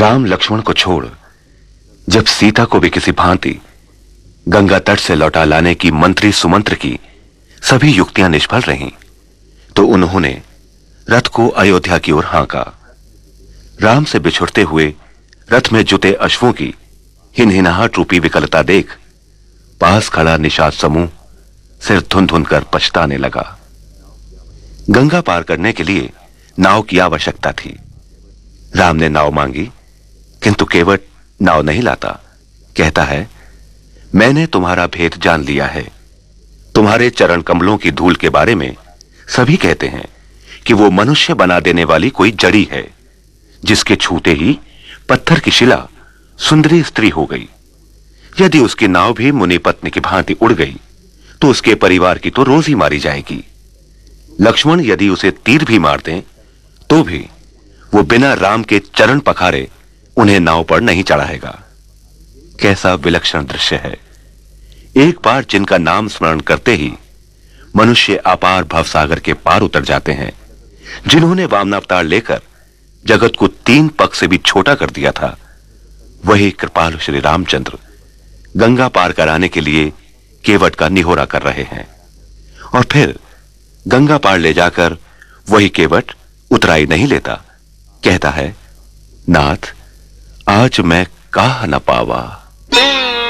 राम लक्ष्मण को छोड़ जब सीता को भी किसी भांति गंगा तट से लौटा लाने की मंत्री सुमंत्र की सभी युक्तियां निष्फल रहीं, तो उन्होंने रथ को अयोध्या की ओर हाँका। राम से बिछुड़ते हुए रथ में जुटे अश्वों की हिनहिनाहट रूपी विकलता देख पास खड़ा निषाद समूह सिर धुन धुन कर पछताने लगा। गंगा पार करने के लिए नाव की आवश्यकता थी। राम ने नाव मांगी, किंतु केवट नाव नहीं लाता। कहता है, मैंने तुम्हारा भेद जान लिया है। तुम्हारे चरण कमलों की धूल के बारे में सभी कहते हैं कि वो मनुष्य बना देने वाली कोई जड़ी है, जिसके छूते ही पत्थर की शिला सुंदरी स्त्री हो गई। यदि उसकी नाव भी मुनि पत्नी की भांति उड़ गई तो उसके परिवार की तो रोजी मारी जाएगी। लक्ष्मण यदि उसे तीर भी मार दें तो भी वो बिना राम के चरण पखारे उन्हें नाव पर नहीं चढ़ाएगा। कैसा विलक्षण दृश्य है। एक बार जिनका नाम स्मरण करते ही मनुष्य अपार भवसागर के पार उतर जाते हैं, जिन्होंने वामनावतार लेकर जगत को 3 पग से भी छोटा कर दिया था, वही कृपालु श्री रामचंद्र गंगा पार कराने के लिए केवट का निहोरा कर रहे हैं। और फिर गंगा पार ले जाकर वही केवट उतराई नहीं लेता। कहता है, नाथ आज मैं काह न पावा।